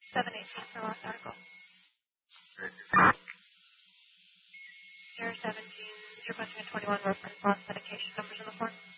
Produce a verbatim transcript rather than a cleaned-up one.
seven eighteen for last article. zero seventeen, zero twenty-one reference loss medication numbers in the form.